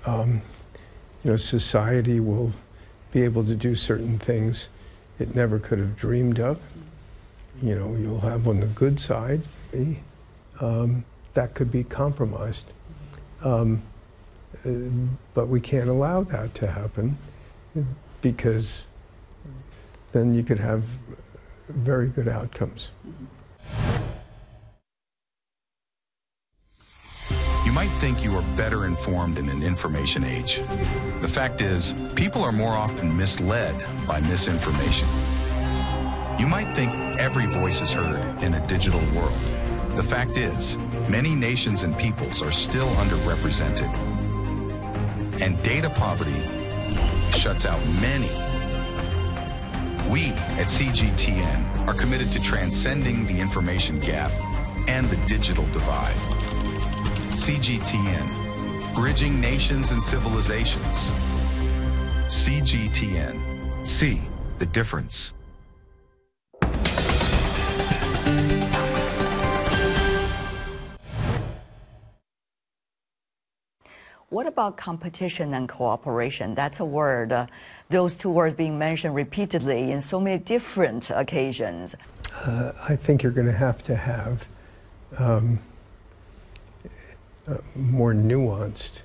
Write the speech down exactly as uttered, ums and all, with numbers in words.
um, you know, society will be able to do certain things it never could have dreamed of. You know, you'll have on the good side, um, that could be compromised. Um, uh, but we can't allow that to happen, because then you could have very good outcomes. You might think you are better informed in an information age. The fact is, people are more often misled by misinformation. You might think every voice is heard in a digital world. The fact is, many nations and peoples are still underrepresented. And data poverty shuts out many. We at C G T N are committed to transcending the information gap and the digital divide. C G T N, bridging nations and civilizations. C G T N, see the difference. What about competition and cooperation? That's a word, uh, those two words being mentioned repeatedly in so many different occasions. Uh, I think you're going to have to have um, uh, more nuanced